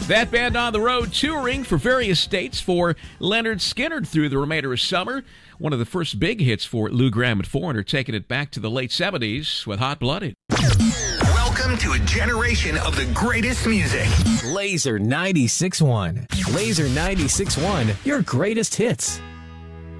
That band on the road touring for various states for Leonard Skinner through the remainder of summer. One of the first big hits for Lou Gramm and Foreigner, taking it back to the late 70s with Hot Blooded. Welcome to a generation of the greatest music. Laser 96.1. Laser 96.1, your greatest hits.